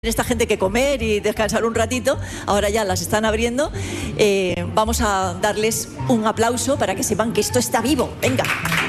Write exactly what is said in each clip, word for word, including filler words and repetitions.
esta gente que comer y descansar un ratito, ahora ya las están abriendo. Eh, vamos a darles un aplauso para que sepan que esto está vivo. Venga.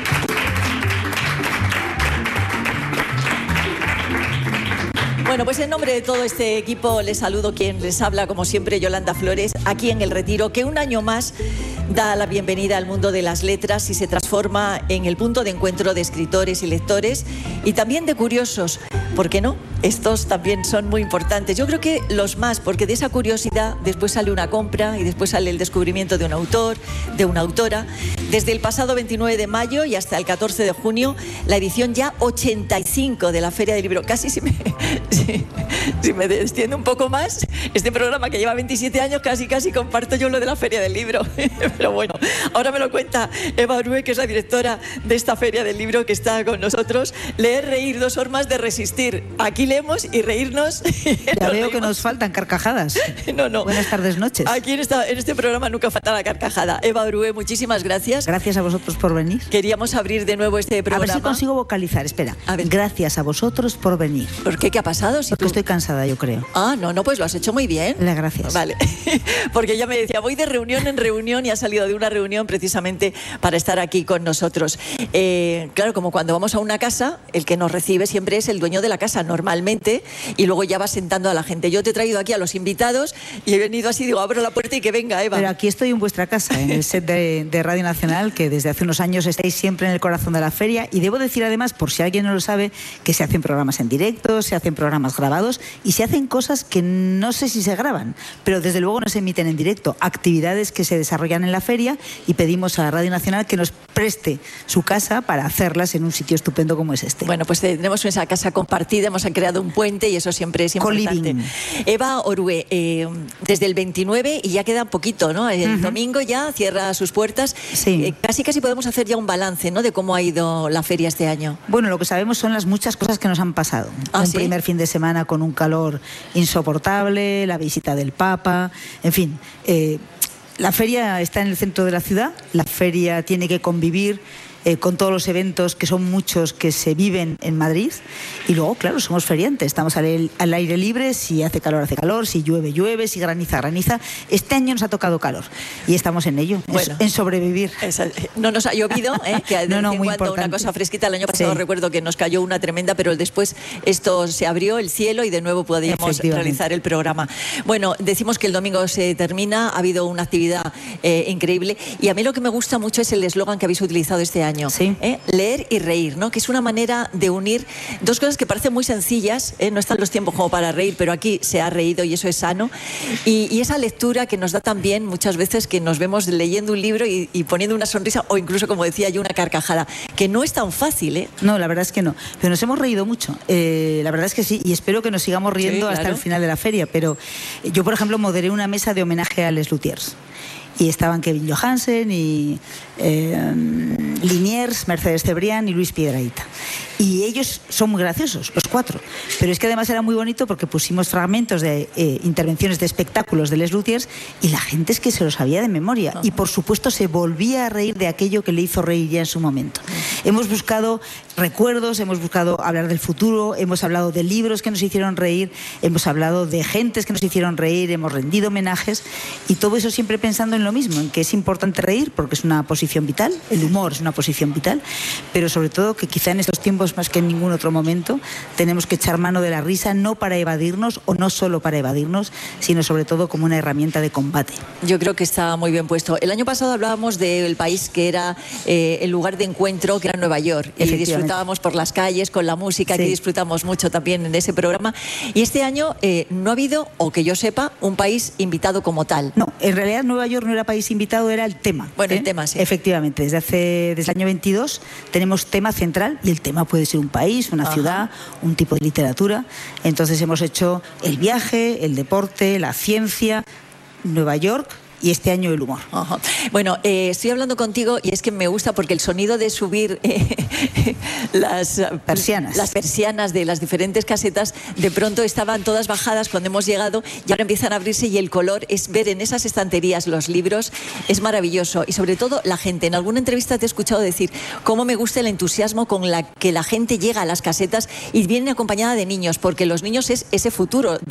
Bueno, pues en nombre de todo este equipo les saludo, quien les habla como siempre, Yolanda Flores, aquí en El Retiro, que un año más da la bienvenida al mundo de las letras y se transforma en el punto de encuentro de escritores y lectores y también de curiosos. ¿Por qué no? Estos también son muy importantes. Yo creo que los más, porque de esa curiosidad después sale una compra y después sale el descubrimiento de un autor, de una autora. Desde el pasado veintinueve de mayo y hasta el catorce de junio, la edición ya ochenta y cinco de la Feria del Libro. Casi si me, si, si me extiendo un poco más, este programa que lleva veintisiete años, casi casi comparto yo lo de la Feria del Libro. Pero bueno, ahora me lo cuenta Eva Orue, que es la directora de esta Feria del Libro, que está con nosotros. Leer, reír, dos formas de resistir. Aquí leemos y reírnos. Ya veo que nos faltan carcajadas. No, no. Buenas tardes, noches. Aquí en, esta, en este programa nunca falta la carcajada. Eva Orue, muchísimas gracias. Gracias a vosotros por venir. Queríamos abrir de nuevo este programa. A ver si consigo vocalizar, espera. A ver. Gracias a vosotros por venir. ¿Por qué? ¿Qué ha pasado? Si Porque tú... estoy cansada, yo creo. Ah, no, no, pues lo has hecho muy bien. Las gracias. Vale. Porque ella me decía, voy de reunión en reunión y ha salido de una reunión precisamente para estar aquí con nosotros. Eh, claro, como cuando vamos a una casa, el que nos recibe siempre es el dueño de la casa, normalmente, y luego ya va sentando a la gente. Yo te he traído aquí a los invitados y he venido así, digo, abro la puerta y que venga, Eva. Pero aquí estoy en vuestra casa, en el set de, de Radio Nacional, que desde hace unos años estáis siempre en el corazón de la feria, y debo decir además, por si alguien no lo sabe, que se hacen programas en directo, se hacen programas grabados y se hacen cosas que no sé si se graban, pero desde luego no se emiten en directo, actividades que se desarrollan en la feria, y pedimos a Radio Nacional que nos preste su casa para hacerlas en un sitio estupendo como es este. Bueno, pues tenemos esa casa compartida, hemos creado un puente y eso siempre es importante. Co-living. Eva Orue, eh, desde el veintinueve y ya queda un poquito, ¿no? El uh-huh. domingo ya cierra sus puertas. Sí. Eh, casi casi podemos hacer ya un balance, ¿no?, de cómo ha ido la feria este año. Bueno, lo que sabemos son las muchas cosas que nos han pasado. ¿Ah, un sí? primer fin de semana con un calor insoportable, la visita del Papa, en fin. Eh, la feria está en el centro de la ciudad, la feria tiene que convivir Eh, con todos los eventos, que son muchos, que se viven en Madrid. Y luego, claro, somos feriantes, estamos al, al aire libre, si hace calor, hace calor, si llueve, llueve, si graniza, graniza. Este año nos ha tocado calor y estamos en ello, bueno, en, en sobrevivir. Esa, no nos ha llovido, ¿eh? Que de no, no, vez en muy cuando importante. Una cosa fresquita. El año pasado sí. recuerdo que nos cayó una tremenda, pero después esto se abrió el cielo y de nuevo podíamos realizar el programa. Bueno, decimos que el domingo se termina, ha habido una actividad eh, increíble, y a mí lo que me gusta mucho es el eslogan que habéis utilizado este año. Sí. ¿Eh? Leer y reír, ¿no? Que es una manera de unir dos cosas que parecen muy sencillas, ¿eh? No están los tiempos como para reír, pero aquí se ha reído y eso es sano. Y, y esa lectura que nos da también muchas veces que nos vemos leyendo un libro y, y poniendo una sonrisa o incluso, como decía yo, una carcajada, que no es tan fácil, ¿eh? No, la verdad es que no. Pero nos hemos reído mucho. Eh, la verdad es que sí, y espero que nos sigamos riendo, sí, claro, hasta el final de la feria. Pero yo, por ejemplo, moderé una mesa de homenaje a Les Luthiers. Y estaban Kevin Johansen y eh, Liniers, Mercedes Cebrián y Luis Piedrahita. Y ellos son muy graciosos, los cuatro. Pero es que además era muy bonito porque pusimos fragmentos de eh, intervenciones de espectáculos de Les Luthiers y la gente es que se lo sabía de memoria. Uh-huh. Y por supuesto se volvía a reír de aquello que le hizo reír ya en su momento. Uh-huh. Hemos buscado recuerdos, hemos buscado hablar del futuro, hemos hablado de libros que nos hicieron reír, hemos hablado de gentes que nos hicieron reír, hemos rendido homenajes, y todo eso siempre pensando en lo mismo, en que es importante reír porque es una posición vital, el humor es una posición vital, pero sobre todo que quizá en estos tiempos más que en ningún otro momento tenemos que echar mano de la risa, no para evadirnos o no solo para evadirnos, sino sobre todo como una herramienta de combate. Yo creo que está muy bien puesto. El año pasado hablábamos del país que era eh, el lugar de encuentro, que era Nueva York, y disfrutábamos por las calles con la música, sí, que disfrutamos mucho también en ese programa, y este año eh, no ha habido, o que yo sepa, un país invitado como tal. No, en realidad Nueva York no era país invitado, era el tema. Bueno, ¿eh? el tema, sí. Efectivamente, desde hace desde el año veintidós tenemos tema central, y el tema puede ser un país, una Ajá. ciudad, un tipo de literatura. Entonces hemos hecho el viaje, el deporte, la ciencia, Nueva York y este año el humor. Ajá. Bueno, eh, estoy hablando contigo y es que me gusta porque el sonido de subir eh, las persianas. las persianas de las diferentes casetas, de pronto estaban todas bajadas cuando hemos llegado y ahora empiezan a abrirse, y el color es ver en esas estanterías los libros, es maravilloso. Y sobre todo la gente, en alguna entrevista te he escuchado decir cómo me gusta el entusiasmo con la que la gente llega a las casetas y viene acompañada de niños, porque los niños es ese futuro